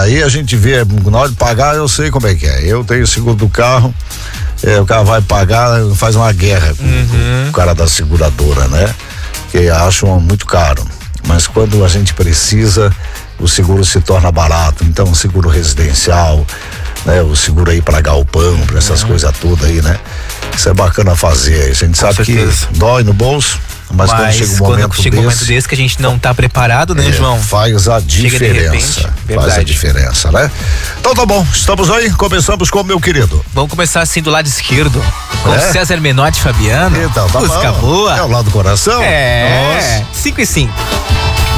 aí a gente vê, na hora de pagar eu sei como é que é. Eu tenho seguro do carro, o cara vai pagar, faz uma guerra com o cara da seguradora, né? Que acham muito caro. Mas quando a gente precisa, o seguro se torna barato. Então, o seguro residencial, né? O seguro aí para galpão, para essas coisas todas aí, né? Isso é bacana fazer. A gente sabe que dói no bolso, mas quando chega um momento desse que a gente não tá preparado, né, João? Faz a diferença. Faz a diferença, né? Então tá bom, estamos aí, começamos com o meu querido. Vamos começar assim do lado esquerdo, com César Menotti e Fabiano. Então, tá música boa. É o lado do coração? 5 e 5.